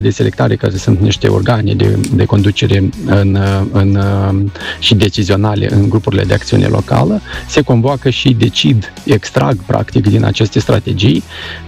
de selectare, care sunt niște organe de conducere și decizionale în grupurile de acțiune locală, se convoacă și decid, extrag practic din aceste strategii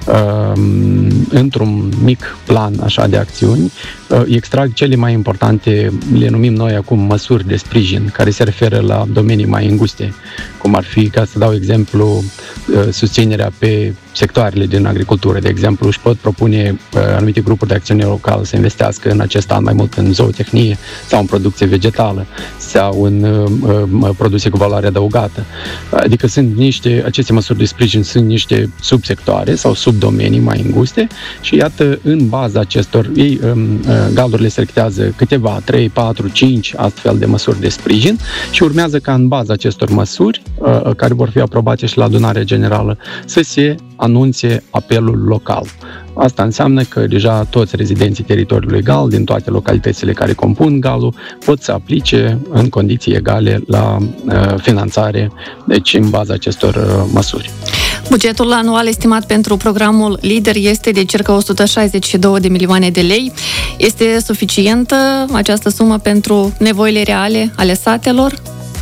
într-un mic plan așa de acțiuni, extrag cele mai importante, le numim noi acum măsuri de sprijin, care se referă la domenii mai înguste, cum ar fi, ca să dau exemplu, susținerea pe sectoarele din agricultură, de exemplu, își pot propune anumite grupuri de acțiune locală să investească în acest an mai mult în zootehnie sau în producție vegetală sau în produse cu valoare adăugată. Adică aceste măsuri de sprijin sunt niște subsectoare sau subdomenii mai înguste și iată, în baza acestor, GAL-urile selectează câteva, 3, 4, 5 astfel de măsuri de sprijin și urmează ca în baza acestor măsuri, care vor fi aprobate și la adunarea generală, să se anunțe apelul local. Asta înseamnă că deja toți rezidenții teritoriului GAL, din toate localitățile care compun GAL-ul, pot să aplice în condiții egale la finanțare, deci în baza acestor măsuri. Bugetul anual estimat pentru programul LEADER este de circa 162 de milioane de lei. Este suficientă această sumă pentru nevoile reale ale satelor?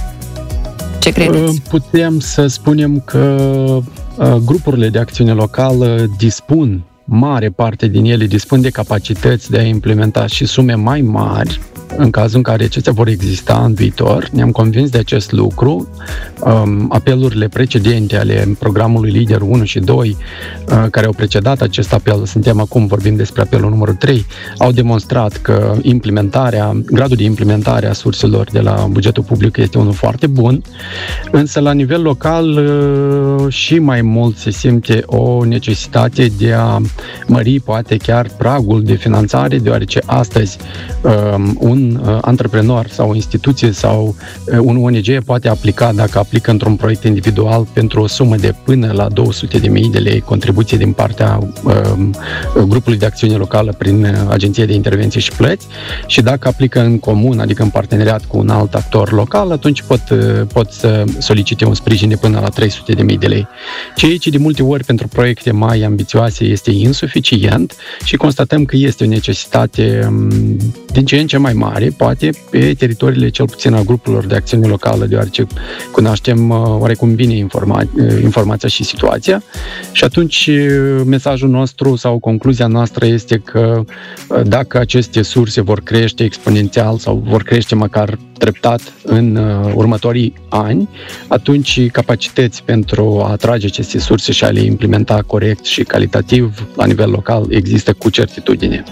Ce credeți? Putem să spunem că grupurile de acțiune locală mare parte din ele dispun de capacități de a implementa și sume mai mari în cazul în care acestea vor exista în viitor. Ne-am convins de acest lucru. Apelurile precedente ale programului LEADER 1 și 2, care au precedat acest apel, vorbim despre apelul numărul 3, au demonstrat că gradul de implementare a surselor de la bugetul public este unul foarte bun, însă la nivel local și mai mult se simte o necesitate de a mări poate chiar pragul de finanțare, deoarece astăzi un antreprenor sau o instituție sau un ONG poate aplica, dacă aplică într-un proiect individual, pentru o sumă de până la 200.000 de lei contribuție din partea grupului de acțiune locală prin Agenția de Intervenție și Plăți, și dacă aplică în comun, adică în parteneriat cu un alt actor local, atunci pot să solicite un sprijin de până la 300.000 de lei. Ceea ce de multe ori pentru proiecte mai ambițioase este insuficient și constatăm că este o necesitate din ce în ce mai mare, poate pe teritoriile cel puțin a grupurilor de acțiune locală, deoarece cunoaștem oarecum bine informația și situația, și atunci mesajul nostru sau concluzia noastră este că dacă aceste surse vor crește exponențial sau vor crește măcar treptat în următorii ani, atunci capacități pentru a atrage aceste surse și a le implementa corect și calitativ la nivel local există cu certitudine.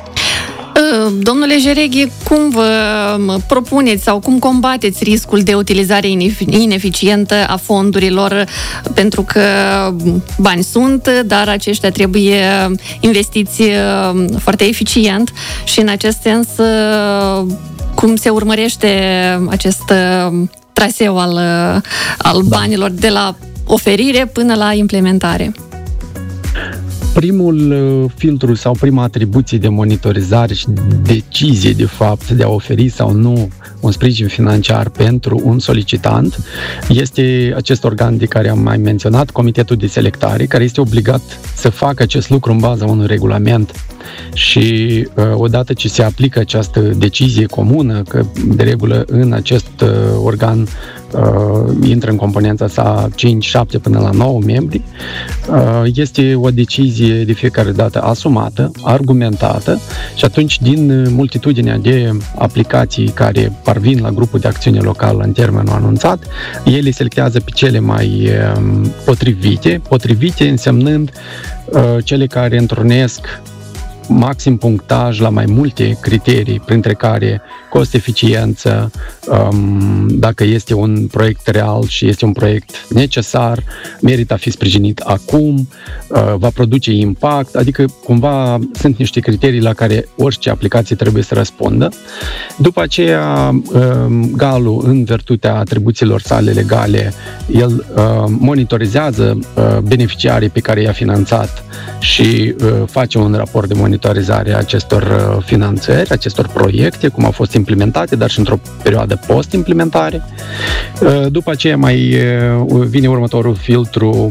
Domnule Jereghi, cum vă propuneți sau cum combateți riscul de utilizare ineficientă a fondurilor? Pentru că bani sunt, dar aceștia trebuie investiți foarte eficient și în acest sens cum se urmărește acest traseu al banilor de la oferire până la implementare? Primul filtru sau prima atribuție de monitorizare și decizie, de fapt, de a oferi sau nu un sprijin financiar pentru un solicitant este acest organ de care am mai menționat, Comitetul de Selectare, care este obligat să facă acest lucru în baza unui regulament. Și odată ce se aplică această decizie comună, că de regulă în acest organ intră în componența sa 5, 7 până la 9 membri, este o decizie de fiecare dată asumată, argumentată, și atunci din multitudinea de aplicații care parvin la grupul de acțiune locală în termenul anunțat, ele selectează pe cele mai potrivite însemnând cele care întrunesc maxim punctaj la mai multe criterii, printre care cost-eficiență, dacă este un proiect real și este un proiect necesar, merită a fi sprijinit acum, va produce impact, adică cumva sunt niște criterii la care orice aplicație trebuie să răspundă. După aceea, GAL-ul, în virtutea atribuțiilor sale legale, el monitorizează beneficiarii pe care i-a finanțat și face un raport de monitorizare a acestor finanțări, acestor proiecte, cum au fost implementate, dar și într-o perioadă post-implementare. După aceea mai vine următorul filtru,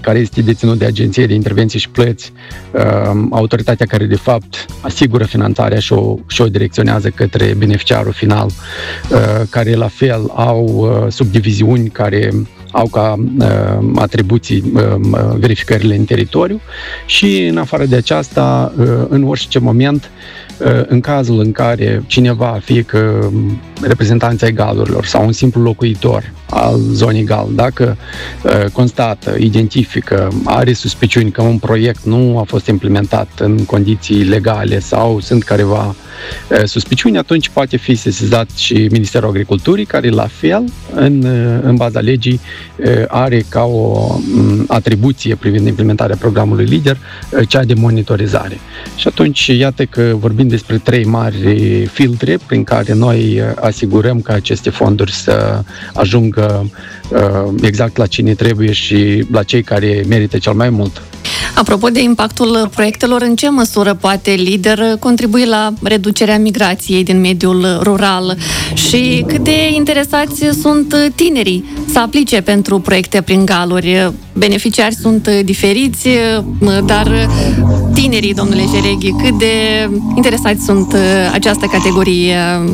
care este deținut de Agenție de Intervenții și Plăți, autoritatea care de fapt asigură finanțarea și o direcționează către beneficiarul final, care la fel au subdiviziuni care au ca atribuții verificările în teritoriu și în afară de aceasta, în orice moment, în cazul în care cineva, fie că reprezentanța egalurilor sau un simplu locuitor al zonei egal, dacă constată, identifică, are suspiciuni că un proiect nu a fost implementat în condiții legale sau sunt careva suspiciuni, atunci poate fi sesizat și Ministerul Agriculturii, care la fel, în baza legii, are ca o atribuție privind implementarea programului LEADER, cea de monitorizare. Și atunci, iată că vorbim despre 3 mari filtre prin care noi asigurăm că aceste fonduri să ajungă exact la cine trebuie și la cei care merită cel mai mult. Apropo de impactul proiectelor, în ce măsură poate LEADER contribui la reducerea migrației din mediul rural și cât de interesați sunt tinerii să aplice pentru proiecte prin galuri? Beneficiari sunt diferiți, dar tinerii, domnule Jereghi, cât de interesați sunt această categorie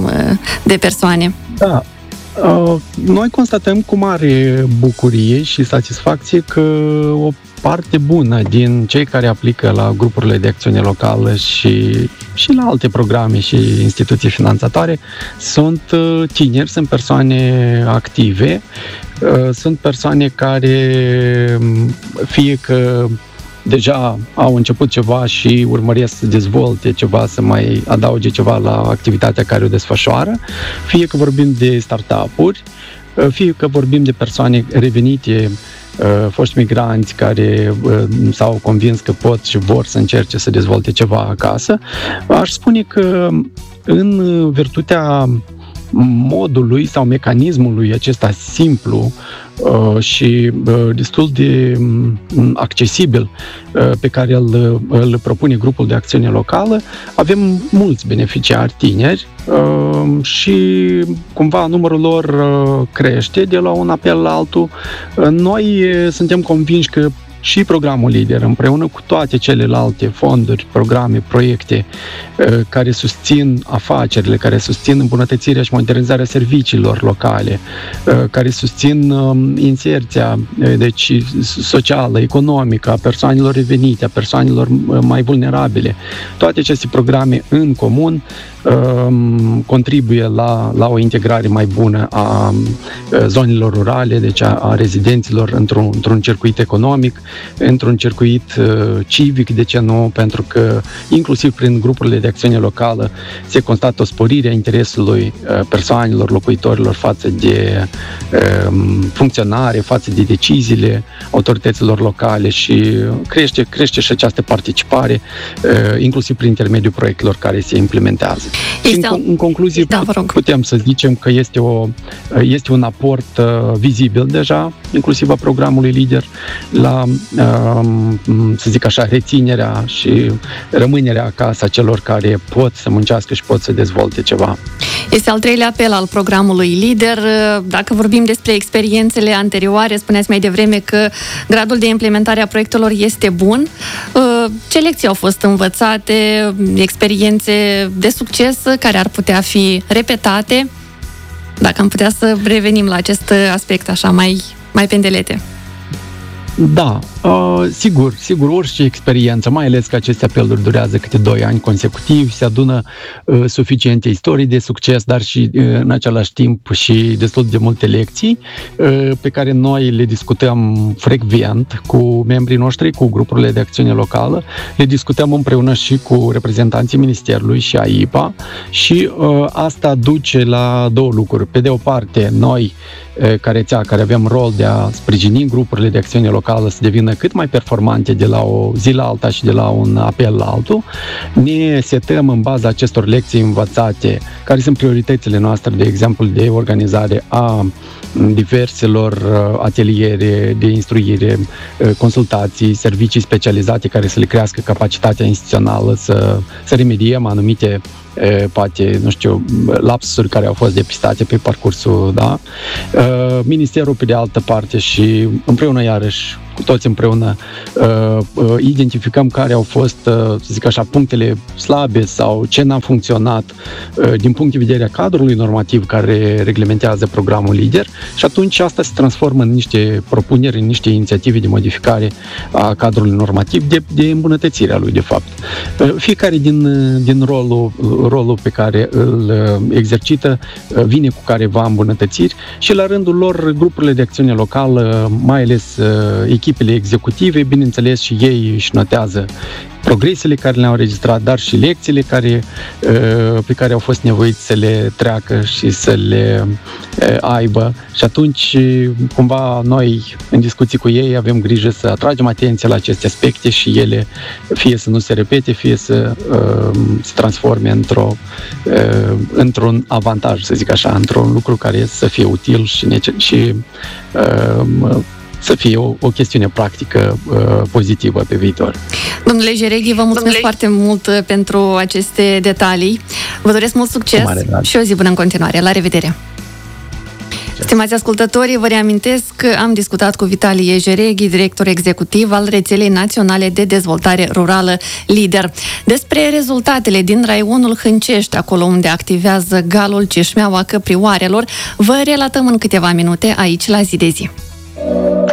de persoane? Da. Noi constatăm cu mare bucurie și satisfacție că o parte bună din cei care aplică la grupurile de acțiune locală și la alte programe și instituții finanțatoare sunt tineri, sunt persoane active, sunt persoane care fie că deja au început ceva și urmăresc să dezvolte ceva, să mai adauge ceva la activitatea care o desfășoară, fie că vorbim de startup-uri, fie că vorbim de persoane revenite, foști migranți care s-au convins că pot și vor să încerce să dezvolte ceva acasă. Aș spune că în virtutea modului sau mecanismului acesta simplu și destul de accesibil pe care îl propune grupul de acțiune locală, avem mulți beneficiari tineri și cumva numărul lor crește de la un apel la altul. Noi suntem convinși că și programul LEADER, împreună cu toate celelalte fonduri, programe, proiecte care susțin afacerile, care susțin îmbunătățirea și modernizarea serviciilor locale, care susțin inserția deci, socială, economică a persoanelor revenite, a persoanelor mai vulnerabile. Toate aceste programe în comun contribuie la o integrare mai bună a zonelor rurale, deci a rezidenților într-un circuit economic, într-un circuit civic, de ce nu, pentru că inclusiv prin grupurile de acțiune locală se constată o sporire a interesului persoanelor, locuitorilor față de funcționare, față de deciziile autorităților locale și crește și această participare, inclusiv prin intermediul proiectelor care se implementează. Și în concluzie putem să zicem că este un aport vizibil deja, inclusiv a programului LEADER, la, să zic așa, reținerea și rămânerea acasă a celor care pot să muncească și pot să dezvolte ceva. Este al 3-lea apel al programului LEADER. Dacă vorbim despre experiențele anterioare, spuneați mai devreme că gradul de implementare a proiectelor este bun. Ce lecții au fost învățate, experiențe de succes care ar putea fi repetate? Dacă am putea să revenim la acest aspect așa mai pendelete. Da, sigur, orice experiență, mai ales că aceste apeluri durează câte 2 ani consecutivi, se adună suficiente istorii de succes, dar și în același timp și destul de multe lecții pe care noi le discutăm frecvent cu membrii noștri, cu grupurile de acțiune locală, le discutăm împreună și cu reprezentanții Ministerului și a IPA și asta duce la 2 lucruri. Pe de o parte, noi ca rețea, care avem rol de a sprijini grupurile de acțiune locală să devină cât mai performante de la o zi la alta și de la un apel la altul, ne setăm în baza acestor lecții învățate, care sunt prioritățile noastre, de exemplu, de organizare a diverselor ateliere de instruire, consultații, servicii specializate care să le crească capacitatea instituțională, să remediem anumite poate, nu știu, lapsuri care au fost depistate pe parcursul, da? Ministerul, pe de altă parte, și împreună, iarăși, cu toți împreună identificăm care au fost, să zic așa, punctele slabe sau ce n-a funcționat din punct de vedere a cadrului normativ care reglementează programul LEADER și atunci asta se transformă în niște propuneri, în niște inițiative de modificare a cadrului normativ, de îmbunătățire a lui, de fapt. Fiecare din rolul pe care îl exercită vine cu careva îmbunătățiri și la rândul lor grupurile de acțiune locală, mai ales echipele executive, bineînțeles și ei își notează progresele care le-au înregistrat, dar și lecțiile pe care au fost nevoiți să le treacă și să le aibă. Și atunci, cumva, noi, în discuții cu ei, avem grijă să atragem atenție la aceste aspecte și ele fie să nu se repete, fie să se transforme într-un avantaj, să zic așa, într-un lucru care să fie util și să fie o chestiune practică pozitivă pe viitor. Domnule Jereghi, vă mulțumesc foarte mult pentru aceste detalii. Vă doresc mult succes și o zi bună în continuare. La revedere! Stimați ascultători, vă reamintesc că am discutat cu Vitalie Jereghi, director executiv al Rețelei Naționale de Dezvoltare Rurală LEADER, despre rezultatele din raionul Hâncești, acolo unde activează galul Cișmeaua Căprioarelor. Vă relatăm în câteva minute aici la Zi de Zi.